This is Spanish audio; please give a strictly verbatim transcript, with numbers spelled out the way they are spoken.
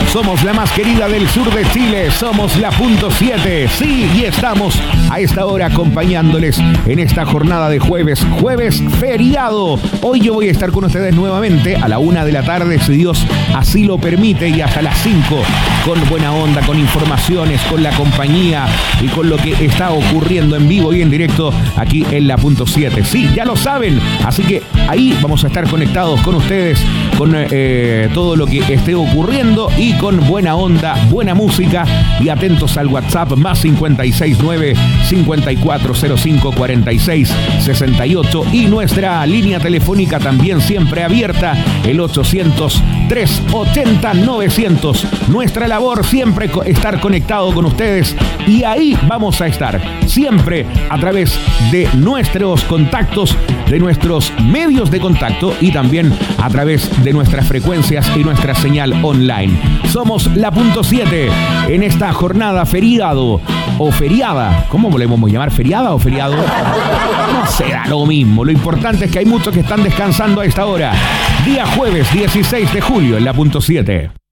Somos la más querida del sur de Chile. Somos la punto siete. Sí, y estamos a esta hora acompañándoles en esta jornada de jueves. Jueves feriado. Hoy yo voy a estar con ustedes nuevamente a la una de la tarde, si Dios así lo permite, y hasta las cinco, con buena onda, con informaciones, con la compañía y con lo que está ocurriendo en vivo y en directo aquí en la punto siete. Sí, ya lo saben. Así que ahí vamos a estar conectados con ustedes, con eh, todo lo que esté ocurriendo y con buena onda, buena música, y atentos al WhatsApp más cincuenta y seis nueve, cincuenta y cuatro cero cinco, cuarenta y seis sesenta y ocho, y nuestra línea telefónica también siempre abierta, el ochocientos, trescientos ochenta, novecientos. Nuestra labor siempre estar conectado con ustedes, y ahí vamos a estar siempre a través de nuestros contactos, de nuestros medios de contacto y también a través de nuestras frecuencias y nuestra señal online. Somos la punto siete en esta jornada feriado o feriada. ¿Cómo volvemos a llamar? ¿Feriada o feriado? No será lo mismo. Lo importante es que hay muchos que están descansando a esta hora. Día jueves dieciséis de julio en la punto siete.